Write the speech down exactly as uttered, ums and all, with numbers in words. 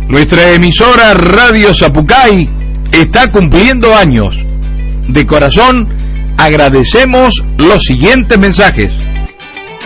Nuestra emisora Radio Zapucay está cumpliendo años. De corazón agradecemos los siguientes mensajes.